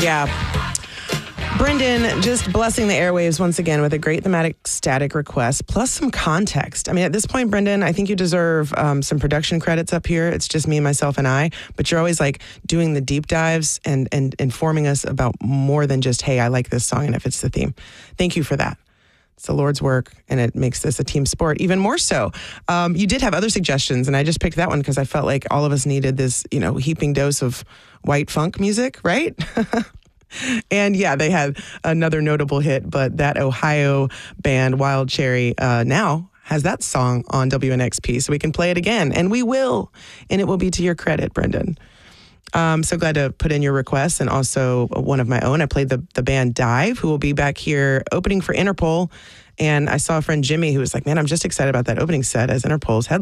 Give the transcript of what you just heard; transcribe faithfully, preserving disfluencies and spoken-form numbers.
Yeah. Brendan just blessing the airwaves once again with a great thematic static request, plus some context. I mean, at this point, Brendan, I think you deserve um, some production credits up here. It's just me, myself, and I. But you're always like doing the deep dives and, and informing us about more than just, hey, I like this song and it fits the theme. Thank you for that. It's the Lord's work, and it makes this a team sport even more so. Um, you did have other suggestions, and I just picked that one because I felt like all of us needed this, you know, heaping dose of white funk music, right? And yeah, they had another notable hit, but that Ohio band, Wild Cherry, uh, now has that song on W N X P, so we can play it again, and we will, and it will be to your credit, Brendan. Um, so glad to put in your requests, and also one of my own. I played the, the band Dive, who will be back here opening for Interpol, and I saw a friend Jimmy who was like, man, I'm just excited about that opening set as Interpol's headliner.